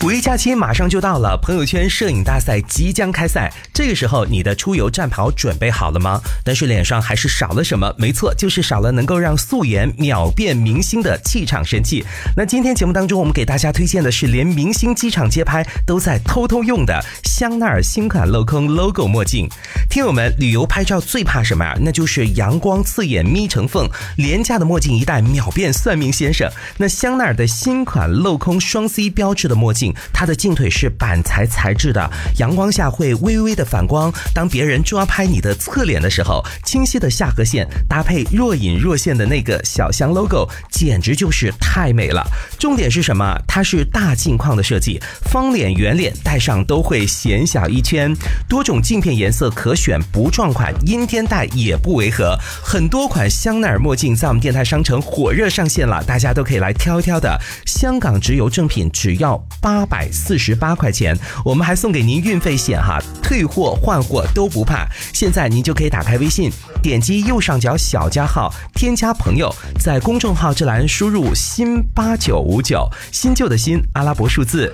五一假期马上就到了，朋友圈摄影大赛即将开赛，这个时候你的出游战袍准备好了吗？但是脸上还是少了什么？没错，就是少了能够让素颜秒变明星的气场神器。那今天节目当中我们给大家推荐的是连明星机场街拍都在偷偷用的香奈儿新款镂空 logo 墨镜。听友们，旅游拍照最怕什么呀？那就是阳光刺眼眯成缝，廉价的墨镜一戴秒变算命先生。那香奈儿的新款镂空双 C 标志的墨镜，它的镜腿是板材材质的，阳光下会微微的反光，当别人抓拍你的侧脸的时候，清晰的下颌线搭配若隐若现的那个小香 logo， 简直就是太美了。重点是什么？它是大镜框的设计，方脸圆脸戴上都会显小一圈，多种镜片颜色可选，不撞款，阴天戴也不违和。很多款香奈儿墨镜在我们电台商城火热上线了，大家都可以来挑一挑的。香港直邮正品只要848块钱，我们还送给您运费险哈，退货换货都不怕。现在您就可以打开微信，点击右上角小加号，添加朋友，在公众号这栏输入新8959，新旧的新，阿拉伯数字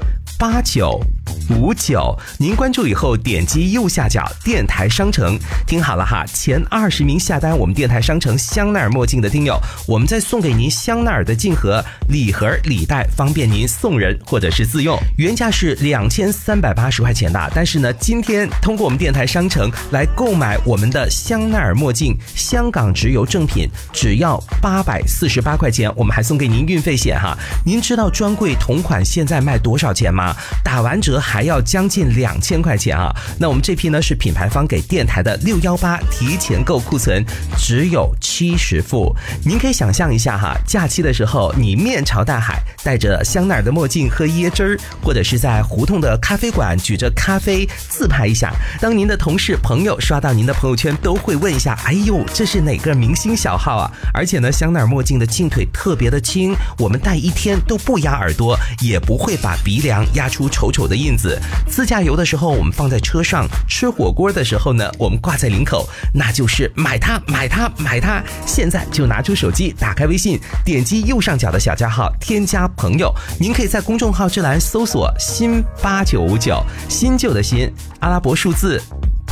8959，您关注以后点击右下角电台商城，听好了哈，前20名下单我们电台商城香奈儿墨镜的听友，我们再送给您香奈儿的镜盒、礼盒、礼袋，方便您送人或者是自用。原价是2380块钱的，但是呢，今天通过我们电台商城来购买我们的香奈儿墨镜，香港直邮正品只要848块钱，我们还送给您运费险哈。您知道专柜同款现在卖多少钱吗？打完折还要将近2000块钱啊！那我们这批呢是品牌方给电台的618提前购库存，只有70副。您可以想象一下哈，假期的时候你面朝大海，戴着香奈儿的墨镜喝椰汁儿，或者是在胡同的咖啡馆举着咖啡自拍一下。当您的同事朋友刷到您的朋友圈，都会问一下，哎呦，这是哪个明星小号啊？而且呢，香奈儿墨镜的镜腿特别的轻，我们戴一天都不压耳朵，也不会把鼻梁压出丑丑的印子。自驾游的时候我们放在车上，吃火锅的时候呢我们挂在领口，那就是买它买它买它。现在就拿出手机，打开微信，点击右上角的小加号，添加朋友，您可以在公众号这栏搜索新8959，新旧的新，阿拉伯数字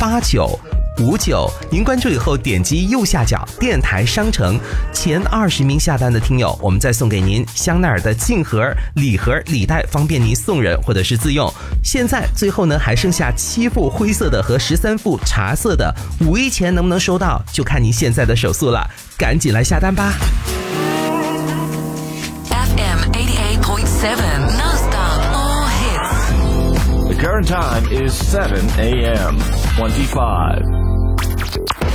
8959，您关注以后点击右下角电台商城，前20名下单的听友，我们再送给您香奈儿的镜盒、礼盒、礼袋，方便您送人或者是自用。现在最后呢还剩下7副灰色的和13副茶色的，五一前能不能收到就看您现在的手速了，赶紧来下单吧。 FM 88.7 non-stop all hits. The current time is 7 a.m. 25.